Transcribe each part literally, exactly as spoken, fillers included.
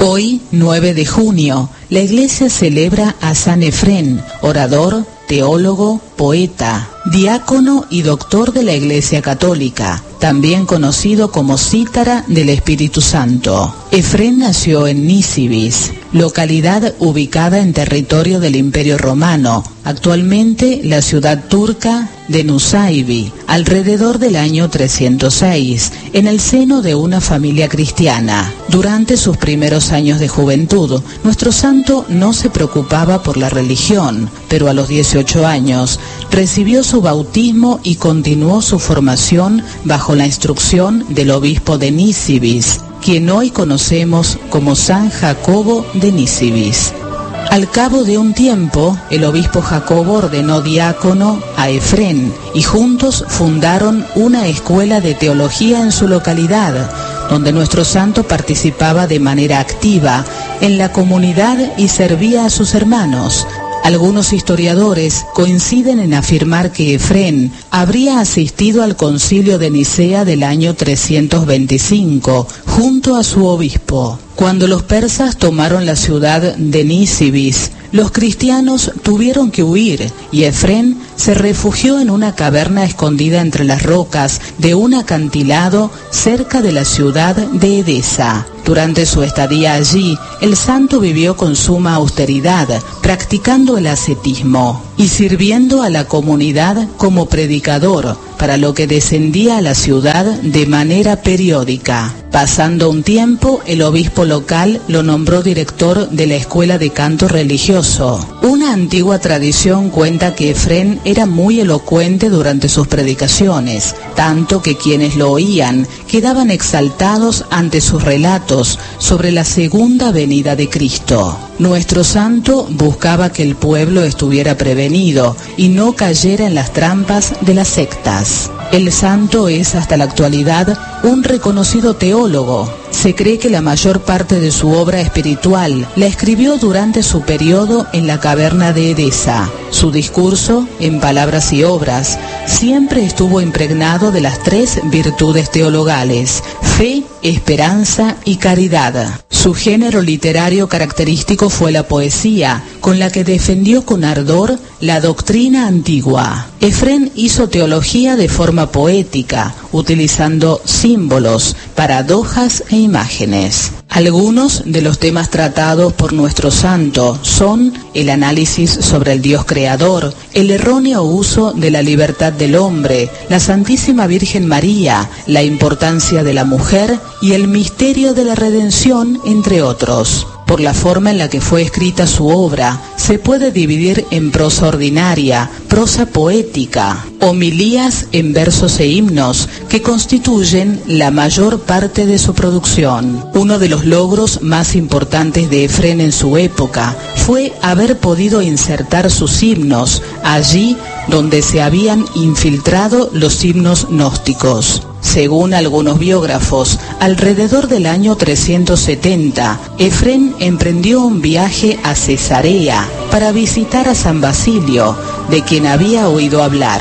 Hoy, nueve de junio, la Iglesia celebra a San Efrén, orador, teólogo, poeta, diácono y doctor de la Iglesia Católica, también conocido como Cítara del Espíritu Santo. Efrén nació en Nisibis, localidad ubicada en territorio del Imperio Romano, actualmente la ciudad turca de Nusaybin, alrededor del año trescientos seis, en el seno de una familia cristiana. Durante sus primeros años de juventud, nuestro santo no se preocupaba por la religión, pero a los dieciocho años recibió su bautismo y continuó su formación bajo la instrucción del obispo de Nisibis, quien hoy conocemos como San Jacobo de Nisibis. Al cabo de un tiempo, el obispo Jacobo ordenó diácono a Efrén y juntos fundaron una escuela de teología en su localidad, donde nuestro santo participaba de manera activa en la comunidad y servía a sus hermanos. Algunos historiadores coinciden en afirmar que Efrén habría asistido al concilio de Nicea del año trescientos veinticinco, junto a su obispo. Cuando los persas tomaron la ciudad de Nisibis, los cristianos tuvieron que huir y Efrén se refugió en una caverna escondida entre las rocas de un acantilado cerca de la ciudad de Edesa. Durante su estadía allí, el santo vivió con suma austeridad, practicando el ascetismo y sirviendo a la comunidad como predicador, para lo que descendía a la ciudad de manera periódica. Pasando un tiempo, el obispo local lo nombró director de la escuela de canto religioso. Una antigua tradición cuenta que Efrén era muy elocuente durante sus predicaciones, tanto que quienes lo oían quedaban exaltados ante sus relatos sobre la segunda venida de Cristo. Nuestro santo buscaba que el pueblo estuviera prevenido y no cayera en las trampas de las sectas. El santo es hasta la actualidad un reconocido teólogo. Se cree que la mayor parte de su obra espiritual la escribió durante su periodo en la caverna de Edesa. Su discurso, en palabras y obras, siempre estuvo impregnado de las tres virtudes teologales: fe, esperanza y caridad. Su género literario característico fue la poesía, con la que defendió con ardor la doctrina antigua. Efrén hizo teología de forma poética, utilizando símbolos, paradojas e imágenes. Algunos de los temas tratados por nuestro santo son el análisis sobre el Dios creador, el erróneo uso de la libertad del hombre, la Santísima Virgen María, la importancia de la mujer y el misterio de la redención, entre otros. Por la forma en la que fue escrita su obra, se puede dividir en prosa ordinaria, prosa poética, homilías en versos e himnos, que constituyen la mayor parte de su producción. Uno de los logros más importantes de Efrén en su época fue haber podido insertar sus himnos allí donde se habían infiltrado los himnos gnósticos. Según algunos biógrafos, alrededor del año trescientos setenta, Efrén emprendió un viaje a Cesarea para visitar a San Basilio, de quien había oído hablar.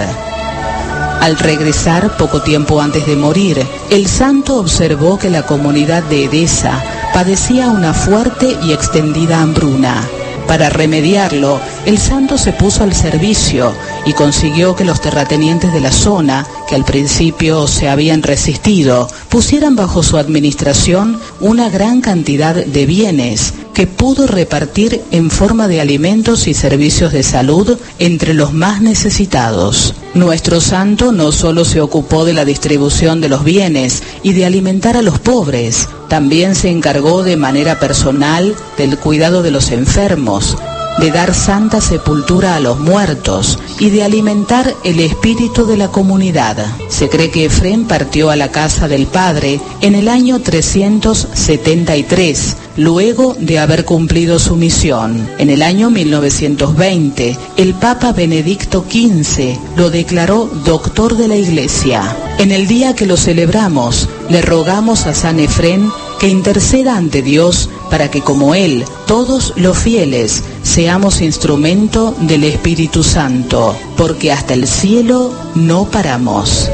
Al regresar, poco tiempo antes de morir, el santo observó que la comunidad de Edesa padecía una fuerte y extendida hambruna. Para remediarlo, el santo se puso al servicio y consiguió que los terratenientes de la zona, que al principio se habían resistido, pusieran bajo su administración una gran cantidad de bienes que pudo repartir en forma de alimentos y servicios de salud entre los más necesitados. Nuestro santo no solo se ocupó de la distribución de los bienes y de alimentar a los pobres, también se encargó de manera personal del cuidado de los enfermos, de dar santa sepultura a los muertos y de alimentar el espíritu de la comunidad. Se cree que Efrén partió a la casa del Padre en el año trescientos setenta y tres, luego de haber cumplido su misión. En el año mil novecientos veinte, el Papa Benedicto quince lo declaró doctor de la Iglesia. En el día que lo celebramos, le rogamos a San Efrén que interceda ante Dios para que, como Él, todos los fieles seamos instrumento del Espíritu Santo, porque hasta el cielo no paramos.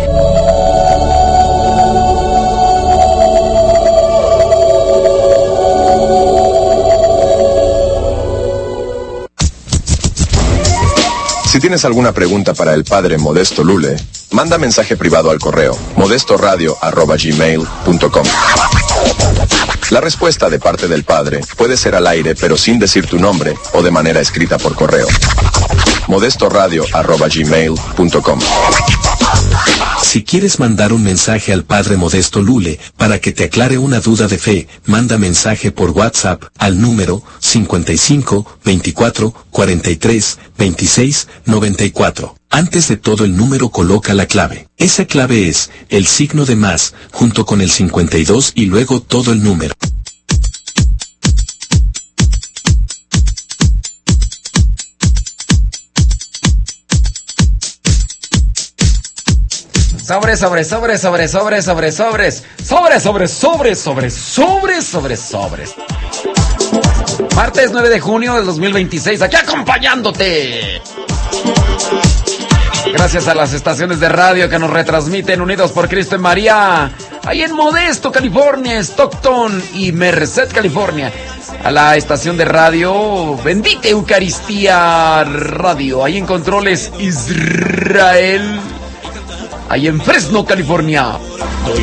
tienes alguna pregunta para el padre Modesto Lule, manda mensaje privado al correo modestoradio arroba gmail punto com. La respuesta de parte del padre puede ser al aire pero sin decir tu nombre o de manera escrita por correo. modestoradio arroba gmail punto com. Si quieres mandar un mensaje al padre Modesto Lule para que te aclare una duda de fe, manda mensaje por WhatsApp al número cincuenta y cinco, veinticuatro, cuarenta y tres, veintiséis, noventa y cuatro. Antes de todo el número coloca la clave. Esa clave es el signo de más junto con el cincuenta y dos y luego todo el número. Sobres, sobres, sobres, sobres, sobres, sobres, sobres, sobres, sobres, sobres, sobres, sobres, sobres, sobres. Martes nueve de junio del dos mil veintiséis, aquí acompañándote. Gracias a las estaciones de radio que nos retransmiten, Unidos por Cristo en María, ahí en Modesto, California, Stockton y Merced, California. A la estación de radio Bendita Eucaristía Radio, ahí en controles Israel. Ahí en Fresno, California.